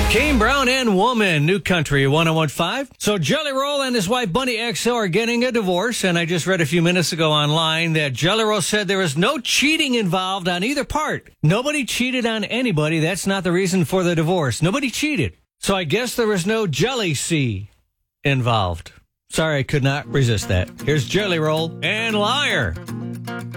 Kane Brown and Woman, New Country 101.5. So Jelly Roll and his wife Bunny XO are getting a divorce, and I just read a few minutes ago online that Jelly Roll said there was no cheating involved on either part. Nobody cheated on anybody. That's not the reason for the divorce. Nobody cheated. So I guess there was no jealousy involved. Sorry, I could not resist that. Here's Jelly Roll and Liar.